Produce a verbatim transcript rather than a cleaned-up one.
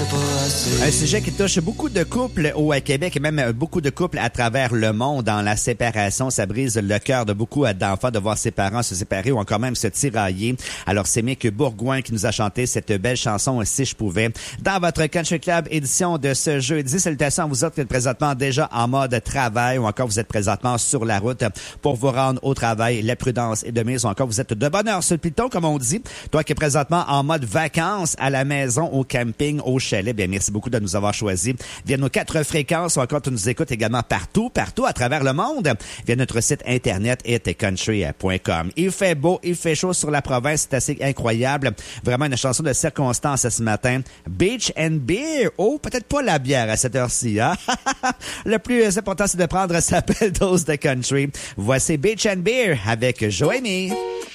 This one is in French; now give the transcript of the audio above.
pas assez. Un sujet qui touche beaucoup de couples au Québec et même beaucoup de couples à travers le monde. Dans la séparation, ça brise le cœur de beaucoup d'enfants de voir ses parents se séparer ou encore même se tirailler. Alors, c'est Mick Bourgoin qui nous a chanté cette belle chanson « Si je pouvais ». Dans votre Country Club édition de ce jeudi, salutations à vous autres qui êtes présentement déjà en mode travail ou encore vous êtes présentement sur la route pour vous rendre au travail. La prudence est de mise ou encore vous êtes de bonne heure sur le piton, comme on dit. Toi qui es présentement en mode vacances à la maison, au camping, au chalet, bien merci beaucoup de nous avoir choisis via nos quatre fréquences ou encore tu nous écoutes également partout, partout à travers le monde via notre site internet et country point com. Il fait beau, il fait chaud sur la province, c'est assez incroyable. Vraiment une chanson de circonstance ce matin. Beach and Beer. Oh, peut-être pas la bière à cette heure-ci, hein? Le plus important, c'est de prendre sa belle dose de country. Voici Beach and Beer avec Joanie.